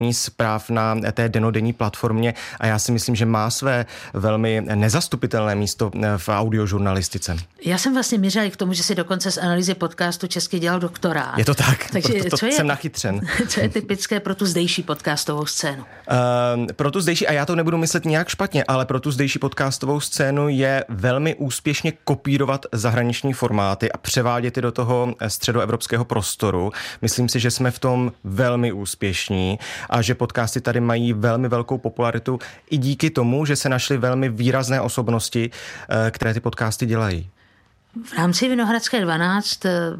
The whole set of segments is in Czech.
zpráv na té dennodenní platformě a já si myslím, že má své velmi nezastupitelné místo v audiožurnalistice. Já jsem vlastně mířila k tomu, že si dokonce z analýzy podcastu česky dělal doktorát. Je to tak, takže jsem nachytřen. Co je typické pro tu zdejší podcastovou scénu? Pro tu zdejší, a já to nebudu myslet nějak špatně, ale pro tu zdejší podcastovou scénu je velmi úspěšně kopírovat zahraniční formáty a převádět je do toho středoevropského prostoru. Myslím si, že jsme v tom velmi úspěšní a že podcasty tady mají velmi velkou popularitu i díky tomu, že se našly velmi výrazné osobnosti, které ty podcasty dělají. V rámci Vinohradské 12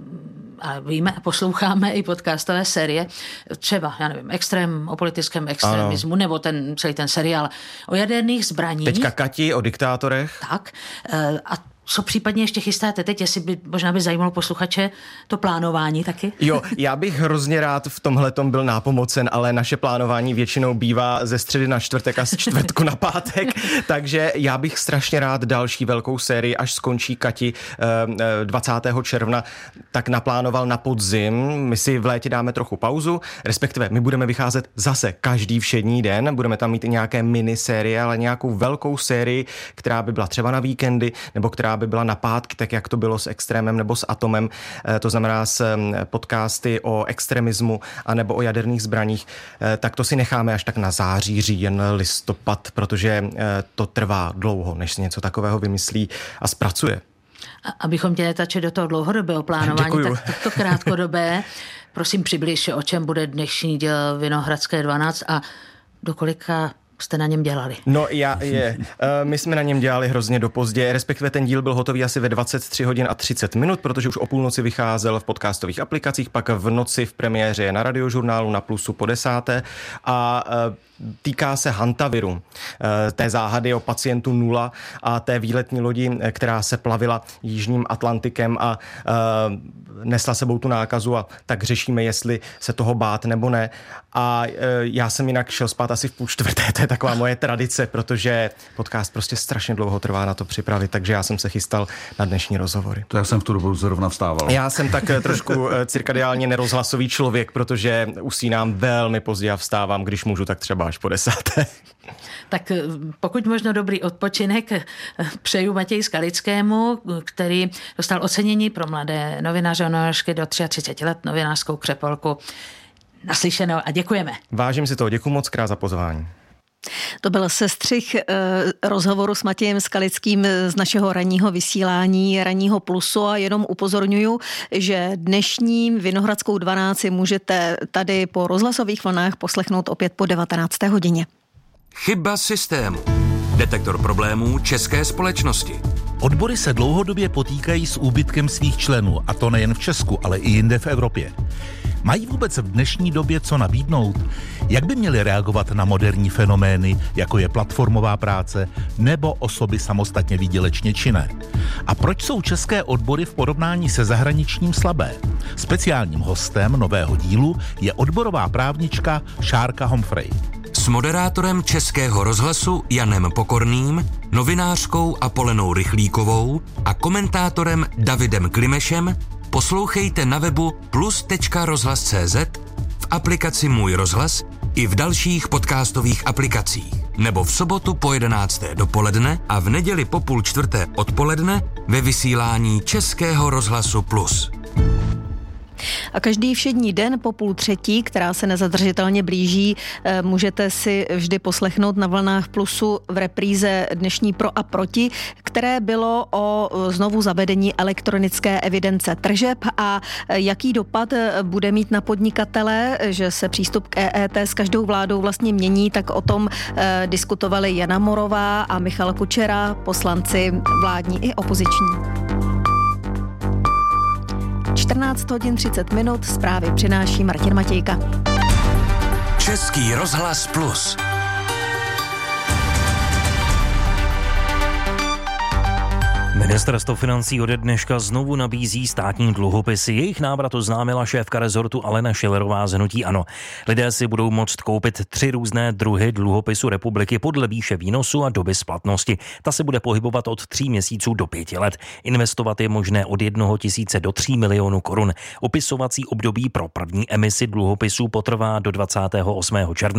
a víme a posloucháme i podcastové série, třeba, já nevím, o politickém extremismu, nebo celý ten seriál o jaderných zbraních. Teďka Kati o diktátorech. Tak. A co případně ještě chystáte teď, jestli by možná by zajímalo posluchače to plánování taky? Jo, já bych hrozně rád v tomhletom byl nápomocen, ale naše plánování většinou bývá ze středy na čtvrtek a z čtvrtku na pátek, takže já bych strašně rád další velkou sérii, až skončí Kati 20. června, tak naplánoval na podzim. My si v létě dáme trochu pauzu, respektive my budeme vycházet zase každý všední den, budeme tam mít i nějaké minisérie, ale nějakou velkou sérii, která by byla třeba na víkendy, nebo která by byla na pátky, tak jak to bylo s Extrémem nebo s Atomem, to znamená s podcasty o extremismu anebo o jaderných zbraních, tak to si necháme až tak na září, říjen, listopad, protože to trvá dlouho, než se něco takového vymyslí a zpracuje. Abychom tě netačili do toho dlouhodobého plánování, tak to krátkodobé. Prosím, přibliž, o čem bude dnešní díl Vinohradské 12 a do kolika jste na něm dělali? No my jsme na něm dělali hrozně do pozdě, respektive ten díl byl hotový asi ve 23 hodin a 30 minut, protože už o půlnoci vycházel v podcastových aplikacích, pak v noci v premiéře na Radiožurnálu na Plusu po 10. a týká se hantaviru, té záhady o pacientu 0 a té výletní lodi, která se plavila jižním Atlantikem a nesla sebou tu nákazu a tak řešíme, jestli se toho bát nebo ne. A já jsem jinak šel spát asi v 3:30, to je taková moje tradice, protože podcast prostě strašně dlouho trvá na to připravit, takže já jsem se chystal na dnešní rozhovory. To já jsem v tu dobu zrovna vstával. Já jsem tak trošku cirkadiálně nerozhlasový člověk, protože usínám velmi pozdě a vstávám, když můžu, tak třeba až po 10. Tak pokud možno dobrý odpočinek přeju Matěji Skalickému, který dostal ocenění pro mladé novináře do 33 let, novinářskou křepolku. Naslyšenou a děkujeme. Vážím si toho, děkuji moc krát za pozvání. To byl sestřih rozhovoru s Matějem Skalickým z našeho ranního vysílání, ranního Plusu a jenom upozorňuju, že dnešním Vinohradskou 12 můžete tady po rozhlasových vlnách poslechnout opět po 19. hodině. Chyba systému. Detektor problémů české společnosti. Odbory se dlouhodobě potýkají s úbytkem svých členů, a to nejen v Česku, ale i jinde v Evropě. Mají vůbec v dnešní době co nabídnout? Jak by měli reagovat na moderní fenomény, jako je platformová práce nebo osoby samostatně výdělečně činné? A proč jsou české odbory v porovnání se zahraničním slabé? Speciálním hostem nového dílu je odborová právnička Šárka Homfrey. S moderátorem Českého rozhlasu Janem Pokorným, novinářkou Apolenou Rychlíkovou a komentátorem Davidem Klimešem poslouchejte na webu plus.rozhlas.cz, v aplikaci Můj rozhlas i v dalších podcastových aplikacích. Nebo v sobotu po 11. dopoledne a v neděli po 3:30 odpoledne ve vysílání Českého rozhlasu Plus. A každý všední den po 2:30, která se nezadržitelně blíží, můžete si vždy poslechnout na vlnách Plusu v repríze dnešní Pro a proti, které bylo o znovu zavedení elektronické evidence tržeb a jaký dopad bude mít na podnikatele, že se přístup k EET s každou vládou vlastně mění, tak o tom diskutovali Jana Morová a Michal Kučera, poslanci vládní i opoziční. 14 hodin 30 minut, zprávy přináší Martin Matějka. Český rozhlas Plus. Ministerstvo financí ode dneška znovu nabízí státní dluhopisy. Jejich návrat oznámila šéfka rezortu Alena Schillerová z hnutí ANO. Lidé si budou moct koupit 3 různé druhy dluhopisu republiky podle výše výnosu a doby splatnosti. Ta se bude pohybovat od 3 měsíců do 5 let. Investovat je možné od 1 000 do 3 milionů korun. Opisovací období pro první emisi dluhopisů potrvá do 28. června.